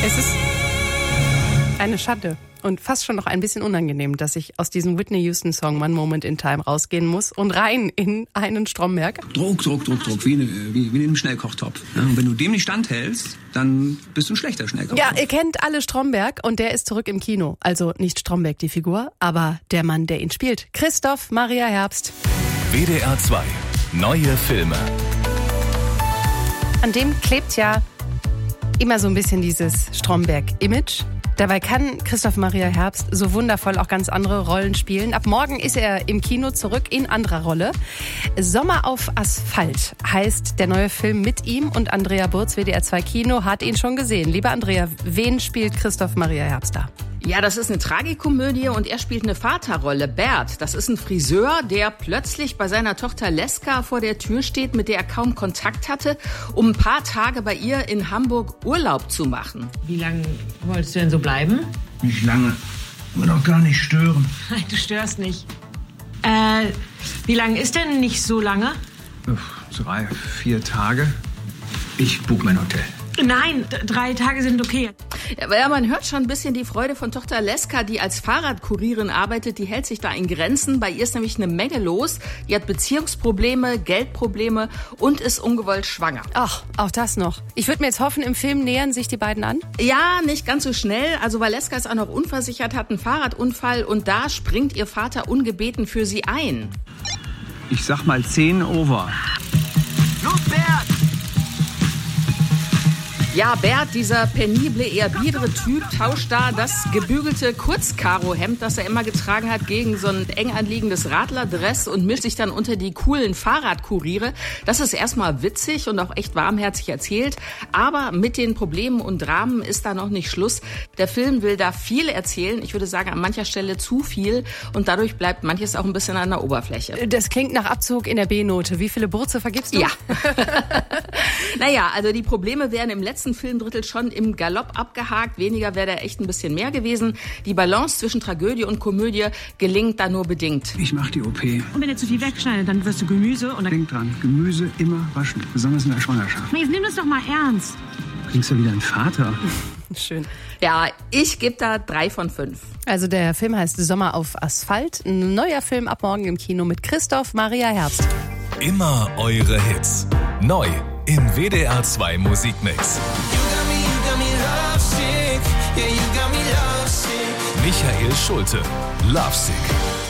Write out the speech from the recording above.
Es ist eine Schande und fast schon noch ein bisschen unangenehm, dass ich aus diesem Whitney Houston-Song One Moment in Time rausgehen muss und rein in einen Stromberg. Druck, wie in einem Schnellkochtopf. Ja, und wenn du dem nicht standhältst, dann bist du ein schlechter Schnellkochtopf. Ja, ihr kennt alle Stromberg und der ist zurück im Kino. Also nicht Stromberg die Figur, aber der Mann, der ihn spielt. Christoph Maria Herbst. WDR 2. Neue Filme. An dem klebt ja immer so ein bisschen dieses Stromberg-Image. Dabei kann Christoph Maria Herbst so wundervoll auch ganz andere Rollen spielen. Ab morgen ist er im Kino zurück in anderer Rolle. Sommer auf Asphalt heißt der neue Film mit ihm und Andrea Burz, WDR 2 Kino, hat ihn schon gesehen. Liebe Andrea, wen spielt Christoph Maria Herbst da? Ja, das ist eine Tragikomödie und er spielt eine Vaterrolle. Bert, das ist ein Friseur, der plötzlich bei seiner Tochter Leska vor der Tür steht, mit der er kaum Kontakt hatte, um ein paar Tage bei ihr in Hamburg Urlaub zu machen. Wie lange wolltest du denn so bleiben? Nicht lange. Ich will auch gar nicht stören. Nein, du störst nicht. Wie lange ist denn nicht so lange? 3, 4 Tage. Ich buche mein Hotel. Nein, 3 Tage sind okay. Ja, man hört schon ein bisschen die Freude von Tochter Leska, die als Fahrradkurierin arbeitet. Die hält sich da in Grenzen. Bei ihr ist nämlich eine Menge los. Die hat Beziehungsprobleme, Geldprobleme und ist ungewollt schwanger. Ach, auch das noch. Ich würde mir jetzt hoffen, im Film nähern sich die beiden an. Ja, nicht ganz so schnell. Also weil Leska ist auch noch unversichert, hat einen Fahrradunfall und da springt ihr Vater ungebeten für sie ein. Ich sag mal 10 over. Los, Bert! Ja, Bert, dieser penible, eher biedere Typ, tauscht da das gebügelte Kurzkarohemd, das er immer getragen hat, gegen so ein eng anliegendes Radlerdress und mischt sich dann unter die coolen Fahrradkuriere. Das ist erstmal witzig und auch echt warmherzig erzählt, aber mit den Problemen und Dramen ist da noch nicht Schluss. Der Film will da viel erzählen, ich würde sagen an mancher Stelle zu viel und dadurch bleibt manches auch ein bisschen an der Oberfläche. Das klingt nach Abzug in der B-Note. Wie viele Burze vergibst du? Ja. Naja, also die Probleme wären im letzten Filmdrittel schon im Galopp abgehakt. Weniger wäre da echt ein bisschen mehr gewesen. Die Balance zwischen Tragödie und Komödie gelingt da nur bedingt. Ich mach die OP. Und wenn er zu viel wegschneidet, dann wirst du Gemüse und dann... Denk dran, Gemüse immer waschen, besonders in der Schwangerschaft. Jetzt nimm das doch mal ernst. Klingst du wieder ein Vater? Schön. Ja, ich gebe da 3 von 5. Also der Film heißt Sommer auf Asphalt. Ein neuer Film ab morgen im Kino mit Christoph Maria Herbst. Immer eure Hits. Neu im WDR 2 Musikmix. Michael Schulte, Lovesick.